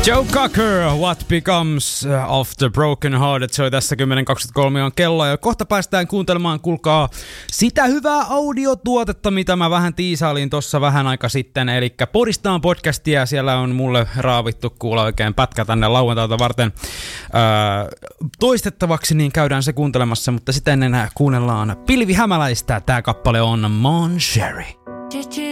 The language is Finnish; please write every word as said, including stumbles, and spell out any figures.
Joe Cocker, What Becomes of the Broken Hearted. Se oli tässä kymmenen kaksikymmentäkolme on kello ja kohta päästään kuuntelemaan, kuulkaa, sitä hyvää audiotuotetta, mitä mä vähän tiisailin tossa vähän aika sitten. Eli Podistaan podcastia, siellä on mulle raavittu kuulla oikein pätkä tänne lauantaita varten öö, toistettavaksi, niin käydään se kuuntelemassa, mutta sitten ennen kuunnellaan Pilvi Hämäläistä. Tää kappale on Mon Sherry.